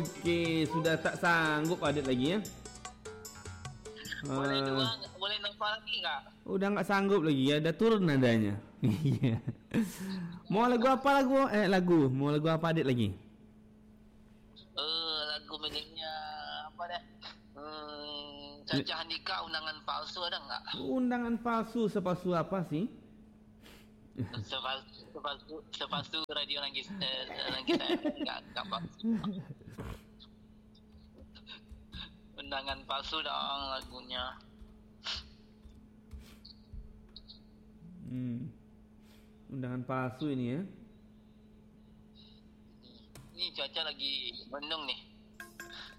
Okey, sudah tak sanggup Adit lagi ya. Boleh nampak lagi enggak? Udah enggak sanggup lagi ya, dah turun nadanya. Iya. Mau lagu apa Mau lagu apa Adit lagi? Lagu miliknya apa dah? Caca Handika, Undangan Palsu ada enggak? Undangan palsu, sepalsu apa sih? Sepalsu radio Langgis saya enggak palsu. Undangan palsu dong lagunya. Undangan palsu ini ya. Ini cuaca lagi mendung nih.